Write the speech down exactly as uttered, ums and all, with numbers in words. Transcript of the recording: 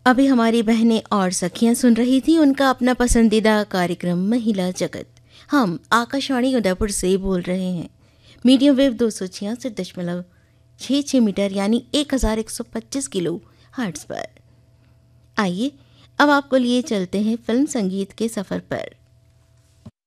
अभी हमारी बहनें और सखियां सुन रही थी उनका अपना पसंदीदा कार्यक्रम महिला जगत। हम आकाशवाणी उदयपुर से बोल रहे हैं। मीडियम वेव दो सौ छियासठ दशमलव छः छः मीटर यानी एक हज़ार एक सौ पच्चीस किलो हर्ट्ज पर। आइए अब आपको लिए चलते हैं फिल्म संगीत के सफ़र पर।